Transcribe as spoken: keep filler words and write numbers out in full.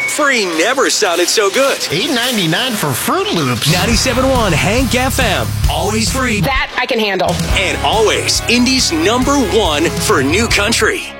Free never sounded so good. eight ninety-nine for Fruit Loops. ninety-seven point one Hank F M. Always free. That I can handle. And always Indy's number one for new country.